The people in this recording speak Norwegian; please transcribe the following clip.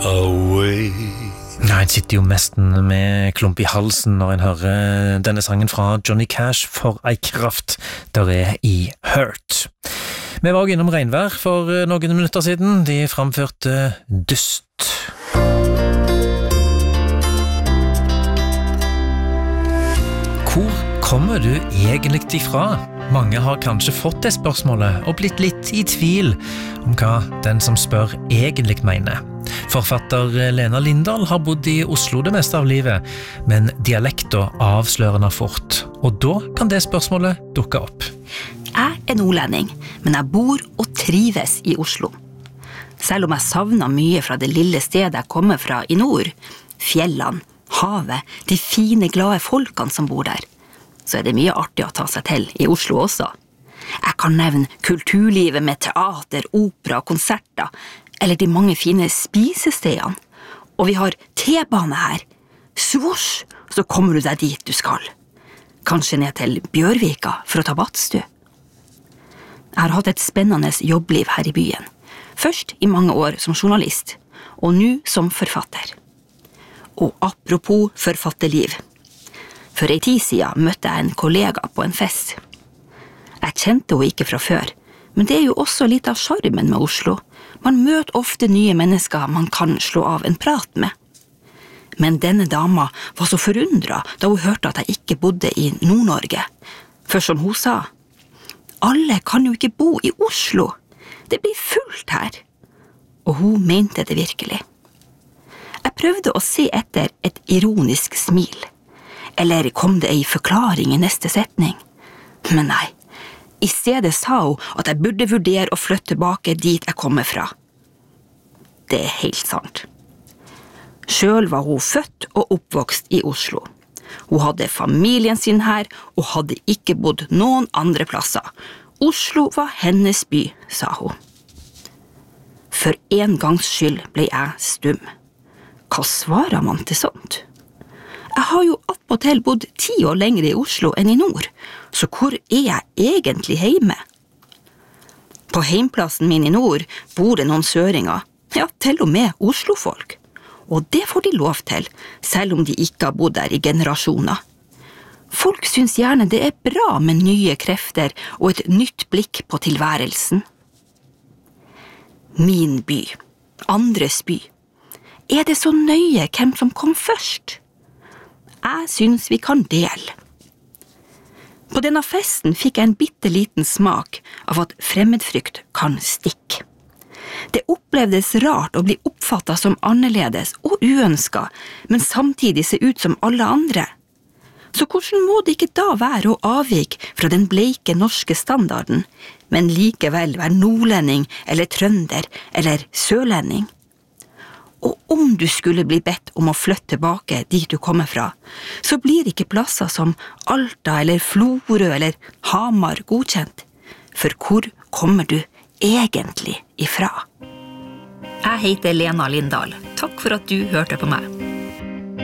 away. Ja, en sitter jo nesten med klump I halsen når en hører denne sangen fra Johnny Cash for ei kraft der I Hurt. Vi var også innom regnvær for noen minutter siden. De framførte Dust. Hvor kommer du egentlig ifra? Mange har kanskje fått det spørsmålet og blitt litt I tvil om hva den som spør egentlig mener. Forfatter Lena Lindahl har bodd I Oslo det meste av livet, men dialekter avslører henne fort, og da kan det spørsmålet dukke opp. Jeg nordlending, men jeg bor og trives I Oslo. Selv om jeg savner mye fra det lille stedet jeg kommer fra I nord, fjellene, havet, de fine, glade folkene som bor der, så det mye artig å ta seg til I Oslo også. Jeg kan nevne kulturlivet med teater, opera, konserter, eller de mange fine spisestedene. Og vi har T-bane her. Svosj, så kommer du deg dit du skal. Kanskje ned til Bjørvika for å ta badstue. Jeg har hatt et spennende jobbliv her I byen. Først I mange år som journalist, og nå som forfatter. Og apropos forfatterliv. For en tid siden møtte jeg en kollega på en fest. Jeg kjente henne ikke fra før, men det jo også litt av charmen med Oslo. Man møter ofte nye mennesker man kan slå av en prat med. Men denne dama var så forundret da hun hørte at jeg ikke bodde I Nord-Norge. For som hun sa, alle kan jo ikke bo I Oslo. Det blir fullt her. Og hun mente det virkelig. Jeg prøvde å se etter et ironisk smil. Eller kom det en forklaring I neste setning? Men nei, I stedet sa hun at jeg burde vurdere å flytte tilbake dit jeg kommer fra. Det helt sant. Selv var hun født og oppvokst I Oslo. Hun hadde familien sin her og hadde ikke bodd noen andre plasser. Oslo var hennes by, sa hun. For en gangs skyld ble jeg stum. Hva svarer man til sånt? Jeg har jo attpåtil bodd 10 år lenger I Oslo enn I nord, så hvor jeg egentlig hjemme? På heimplassen min I nord bor det noen søringer, ja, til og med Oslo-folk. Og det får de lov til, selv om de ikke har bodd der I generasjoner. Folk synes gjerne det bra med nye krefter og et nytt blikk på tilværelsen. Min by, andres by. Det så nøye hvem som kom først? Jeg synes vi kan dele. På denne festen fikk jeg en bitteliten smak av at fremmedfrykt kan stikke. Det opplevdes rart å bli oppfattet som annerledes og uønsket, men samtidig se ut som alle andre. Så hvordan må det ikke da være å avvike fra den bleike norske standarden, men likevel være nordlending eller trønder eller sørlending? Og om du skulle bli bedt om å flytte tilbake dit du kommer fra, så blir ikke plasser som Alta eller Florø eller Hamar godkjent. For hvor kommer du egentlig ifra? Jeg heter Lena Lindahl. Takk for at du hørte på meg.